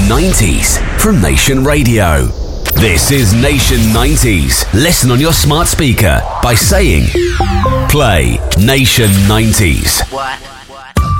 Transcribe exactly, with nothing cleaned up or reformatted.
nineties from Nation Radio. This is Nation nineties. Listen on your smart speaker by saying, play Nation nineties. What?